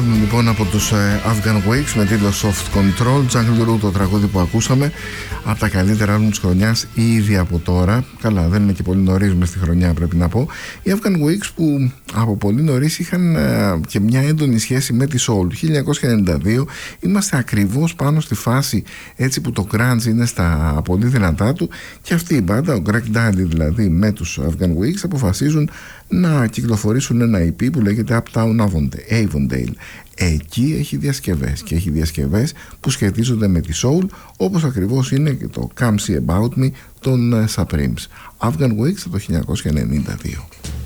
άλμπουμ λοιπόν από τους Afghan Wigs με τίτλο Soft Control. Jungle Root, το τραγούδι που ακούσαμε, από τα καλύτερα άλμπουμ της χρονιάς ήδη από τώρα. Καλά, δεν είναι και πολύ νωρίς μες στη χρονιά, πρέπει να πω. Οι Afghan Wigs που από πολύ νωρίς είχαν και μια έντονη σχέση με τη soul. Το 1992 είμαστε ακριβώς πάνω στη φάση έτσι που το grunge είναι στα πολύ δυνατά του, και αυτή η μπάντα, ο Greg Dulli δηλαδή, με τους Afghan Wigs αποφασίζουν να κυκλοφορήσουν ένα EP που λέγεται Uptown Avondale. Εκεί έχει διασκευές, και έχει διασκευές που σχετίζονται με τη soul, όπως ακριβώς είναι και το Come See About Me των Supremes. Afghan Wigs από το 1992.